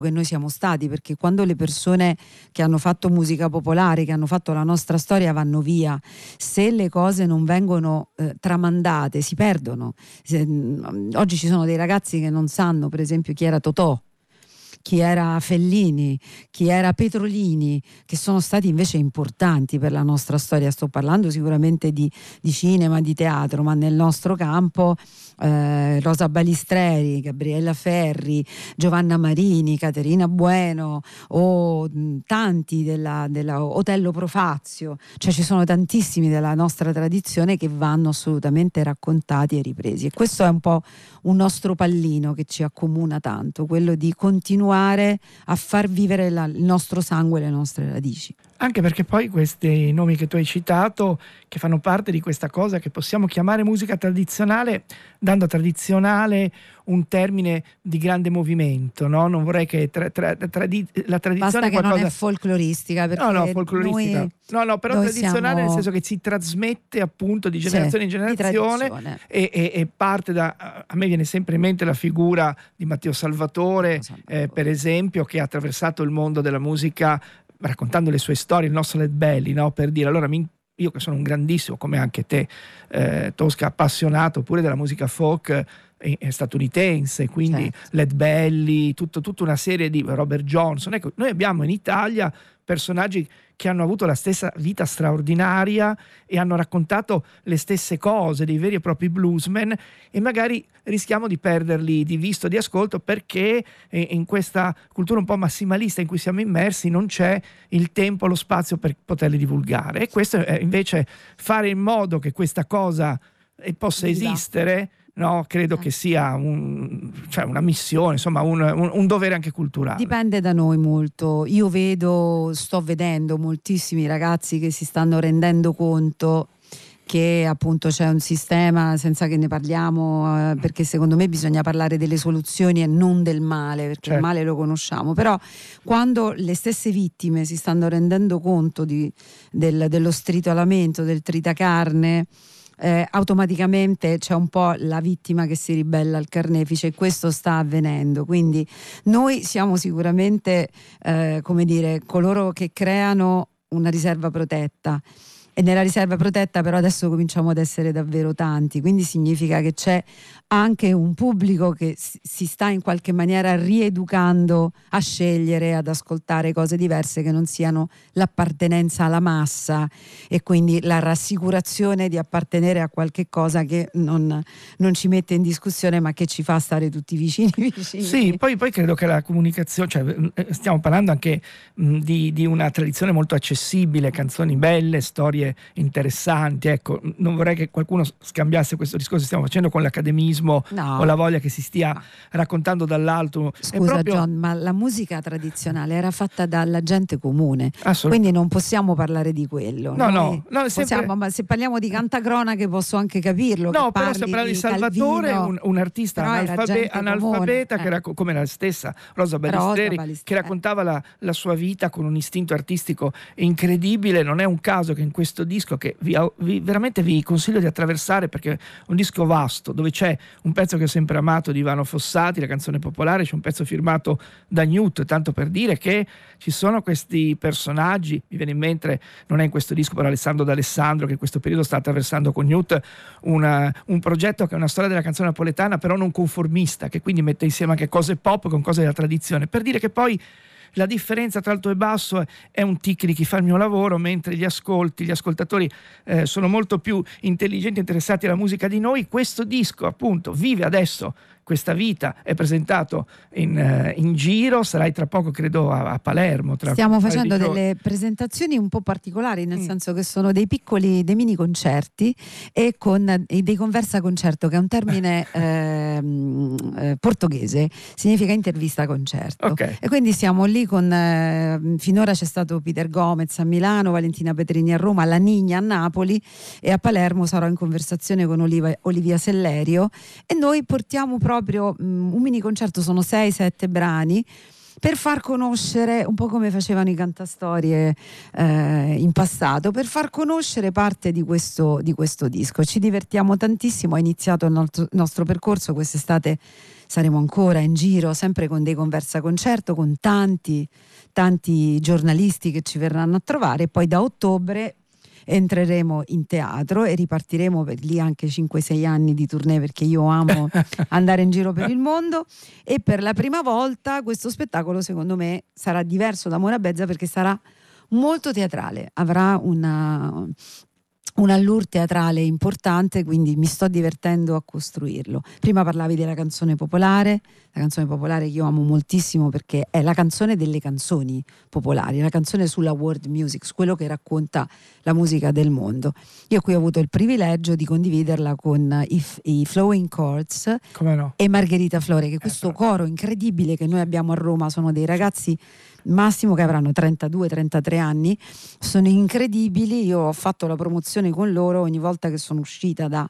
che noi siamo stati, perché quando le persone che hanno fatto musica popolare, che hanno fatto la nostra storia vanno via, se le cose non vengono tramandate si perdono. Oggi ci sono dei ragazzi che non sanno per esempio chi era Totò, chi era Fellini, chi era Petrolini, che sono stati invece importanti per la nostra storia. Sto parlando sicuramente di cinema, di teatro, ma nel nostro campo Rosa Balistreri, Gabriella Ferri, Giovanna Marini, Caterina Bueno o tanti della Otello Profazio, cioè ci sono tantissimi della nostra tradizione che vanno assolutamente raccontati e ripresi, e questo è un po' un nostro pallino che ci accomuna tanto, quello di continuare a far vivere il nostro sangue e le nostre radici. Anche perché poi questi nomi che tu hai citato, che fanno parte di questa cosa che possiamo chiamare musica tradizionale, dando a tradizionale un termine di grande movimento, no? Non vorrei che la tradizione basta che qualcosa... non è folcloristica, perché no, folcloristica. Però tradizionale nel senso che si trasmette appunto di generazione in generazione e parte da... A me viene sempre in mente la figura di Matteo Salvatore, per esempio, che ha attraversato il mondo della musica raccontando le sue storie, il nostro Led Belly, no? Per dire, allora io che sono un grandissimo, come anche te, Tosca, appassionato pure della musica folk statunitense, quindi certo. Led Belly, tutta una serie di Robert Johnson. Ecco, noi abbiamo in Italia personaggi che hanno avuto la stessa vita straordinaria e hanno raccontato le stesse cose, dei veri e propri bluesmen, e magari rischiamo di perderli di vista, di ascolto, perché in questa cultura un po' massimalista in cui siamo immersi non c'è il tempo, lo spazio per poterli divulgare. E questo è invece fare in modo che questa cosa possa esistere. No, credo che sia una missione, insomma un dovere anche culturale. Dipende da noi molto. Io sto vedendo moltissimi ragazzi che si stanno rendendo conto che appunto c'è un sistema, senza che ne parliamo, perché secondo me bisogna parlare delle soluzioni e non del male, perché certo. Il male lo conosciamo, però quando le stesse vittime si stanno rendendo conto dello stritolamento, del tritacarne, automaticamente c'è un po' la vittima che si ribella al carnefice, e questo sta avvenendo. Quindi noi siamo sicuramente coloro che creano una riserva protetta, e nella riserva protetta però adesso cominciamo ad essere davvero tanti, quindi significa che c'è anche un pubblico che si sta in qualche maniera rieducando a scegliere, ad ascoltare cose diverse che non siano l'appartenenza alla massa, e quindi la rassicurazione di appartenere a qualche cosa che non ci mette in discussione, ma che ci fa stare tutti vicini. Sì, poi credo che la comunicazione, cioè stiamo parlando anche di una tradizione molto accessibile, canzoni belle, storie interessanti. Ecco, non vorrei che qualcuno scambiasse questo discorso che stiamo facendo con l'accademismo, o la voglia che si stia raccontando dall'alto. Scusa John, ma la musica tradizionale era fatta dalla gente comune, quindi non possiamo parlare di quello. No, ma se parliamo di cantacronache posso anche capirlo. No, però stiamo parlando di Salvatore, un artista analfabeta che era come la stessa Rosa Balistreri, che raccontava la sua vita con un istinto artistico incredibile. Non è un caso che in questo disco, che veramente vi consiglio di attraversare, perché è un disco vasto, dove c'è un pezzo che ho sempre amato di Ivano Fossati, la canzone popolare, c'è un pezzo firmato da Newt, tanto per dire che ci sono questi personaggi. Mi viene in mente, non è in questo disco, però Alessandro D'Alessandro, che in questo periodo sta attraversando con Newt un progetto che è una storia della canzone napoletana, però non conformista, che quindi mette insieme anche cose pop con cose della tradizione, per dire che poi la differenza tra alto e basso è un tic di chi fa il mio lavoro, mentre gli ascoltatori sono molto più intelligenti e interessati alla musica di noi. Questo disco appunto vive adesso questa vita, è presentato in giro, sarai tra poco credo a Palermo. Stiamo facendo delle presentazioni un po' particolari, nel senso che sono dei mini concerti, e con dei conversa concerto, che è un termine portoghese, significa intervista concerto. Okay. E quindi siamo lì con finora c'è stato Peter Gomez a Milano, Valentina Petrini a Roma, La Nigna a Napoli, e a Palermo sarò in conversazione con Olivia Sellerio, e noi portiamo proprio un mini concerto, sono 6-7 brani per far conoscere, un po' come facevano i cantastorie in passato, per far conoscere parte di questo disco. Ci divertiamo tantissimo, è iniziato il nostro percorso, quest'estate saremo ancora in giro, sempre con dei conversa concerto, con tanti giornalisti che ci verranno a trovare, e poi da ottobre entreremo in teatro e ripartiremo per lì anche 5-6 anni di tournée, perché io amo andare in giro per il mondo, e per la prima volta questo spettacolo secondo me sarà diverso da Mona Bezza, perché sarà molto teatrale, avrà un allure teatrale importante, quindi mi sto divertendo a costruirlo. Prima parlavi della canzone popolare, la canzone popolare che io amo moltissimo perché è la canzone delle canzoni popolari, la canzone sulla world music, su quello che racconta la musica del mondo. Io qui ho avuto il privilegio di condividerla con i Flowing Chords. Come no? E Margherita Flore, che questo coro incredibile che noi abbiamo a Roma, sono dei ragazzi massimo che avranno 32-33 anni, sono incredibili. Io ho fatto la promozione con loro ogni volta che sono uscita da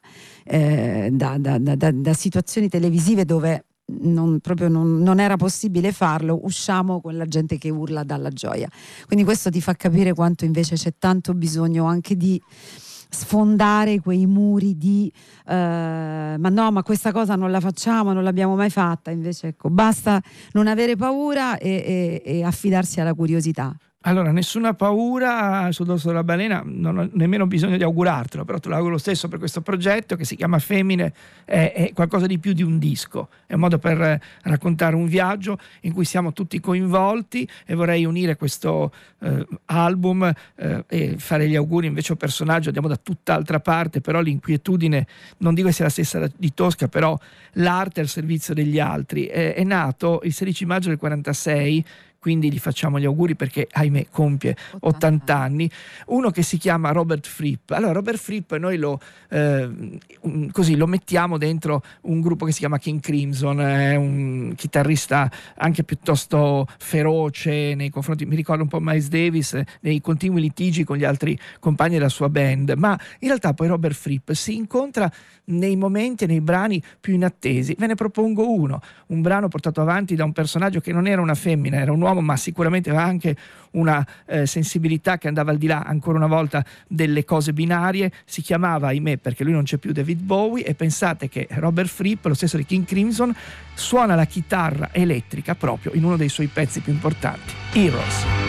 situazioni televisive dove non era possibile farlo, usciamo con la gente che urla dalla gioia. Quindi questo ti fa capire quanto invece c'è tanto bisogno anche di sfondare quei muri di ma no, ma questa cosa non la facciamo, non l'abbiamo mai fatta. Invece ecco, basta non avere paura e affidarsi alla curiosità. Allora, nessuna paura sul dorso della balena, non ho nemmeno bisogno di augurartelo, però te lo auguro lo stesso per questo progetto che si chiama Femmine, è qualcosa di più di un disco, è un modo per raccontare un viaggio in cui siamo tutti coinvolti, e vorrei unire questo album e fare gli auguri invece a un personaggio, andiamo da tutt'altra parte, però l'inquietudine, non dico che sia la stessa di Tosca, però l'arte al servizio degli altri, è nato il 16 maggio del 46, quindi gli facciamo gli auguri perché ahimè compie 80 anni, uno che si chiama Robert Fripp. Allora Robert Fripp noi lo mettiamo dentro un gruppo che si chiama King Crimson, è un chitarrista anche piuttosto feroce nei confronti, mi ricordo un po' Miles Davis, nei continui litigi con gli altri compagni della sua band, ma in realtà poi Robert Fripp si incontra nei momenti e nei brani più inattesi. Ve ne propongo un brano portato avanti da un personaggio che non era una femmina, era un uomo, ma sicuramente aveva anche una sensibilità che andava al di là ancora una volta delle cose binarie. Si chiamava, ahimè perché lui non c'è più, David Bowie, e pensate che Robert Fripp, lo stesso di King Crimson, suona la chitarra elettrica proprio in uno dei suoi pezzi più importanti, Heroes.